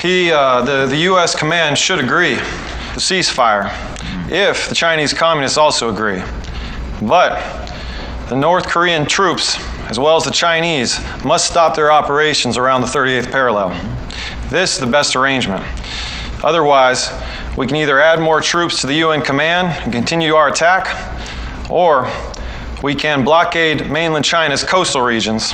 The U.S. command should agree to ceasefire if the Chinese communists also agree. But the North Korean troops, as well as the Chinese, must stop their operations around the 38th parallel. This is the best arrangement. Otherwise, we can either add more troops to the UN command and continue our attack, or we can blockade mainland China's coastal regions